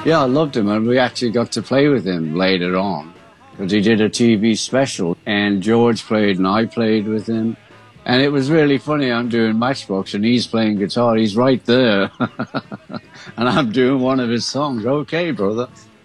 Yeah, I loved him, and we actually got to play with him later on because he did a TV special, and George played and I played with him. And it was really funny. I'm doing Matchbox and he's playing guitar. He's right there. And I'm doing one of his songs. Okay, brother.